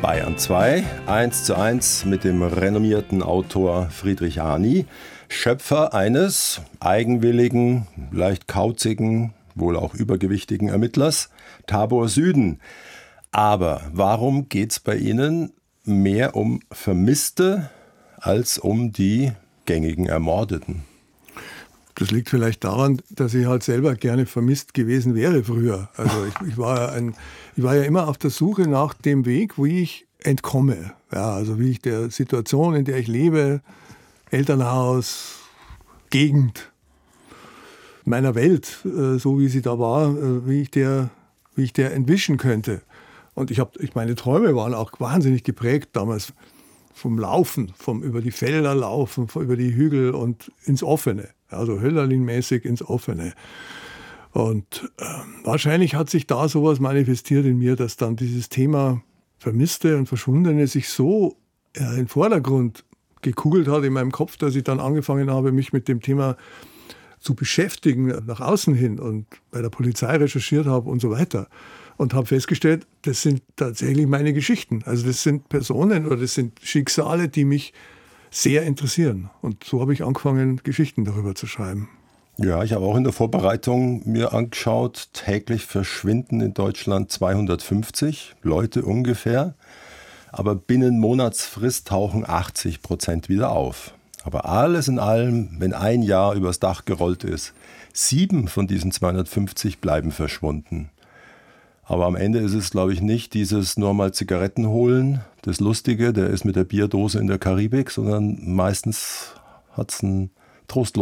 Bayern 2, 1:1 mit dem renommierten Autor Friedrich Arni, Schöpfer eines eigenwilligen, leicht kauzigen, wohl auch übergewichtigen Ermittlers, Tabor Süden. Aber warum geht's bei Ihnen mehr um Vermisste als um die gängigen Ermordeten? Das liegt vielleicht daran, dass ich halt selber gerne vermisst gewesen wäre früher. Also ich war ja immer auf der Suche nach dem Weg, wie ich entkomme. Ja, also wie ich der Situation, in der ich lebe, Elternhaus, Gegend, meiner Welt, so wie sie da war, wie ich der entwischen könnte. Und meine Träume waren auch wahnsinnig geprägt damals vom Laufen, vom über die Felder laufen, über die Hügel und ins Offene. Also Hölderlin-mäßig ins Offene. Und wahrscheinlich hat sich da sowas manifestiert in mir, dass dann dieses Thema Vermisste und Verschwundene sich so in den Vordergrund gekugelt hat in meinem Kopf, dass ich dann angefangen habe, mich mit dem Thema zu beschäftigen, nach außen hin und bei der Polizei recherchiert habe und so weiter. Und habe festgestellt, das sind tatsächlich meine Geschichten. Also das sind Personen oder das sind Schicksale, die mich sehr interessieren. Und so habe ich angefangen, Geschichten darüber zu schreiben. Ja, ich habe auch in der Vorbereitung mir angeschaut, täglich verschwinden in Deutschland 250 Leute ungefähr. Aber binnen Monatsfrist tauchen 80% wieder auf. Aber alles in allem, wenn ein Jahr übers Dach gerollt ist, 7 von diesen 250 bleiben verschwunden. Aber am Ende ist es, glaube ich, nicht dieses nur mal Zigaretten holen, das Lustige, der ist mit der Bierdose in der Karibik, sondern meistens hat es einen trostlosen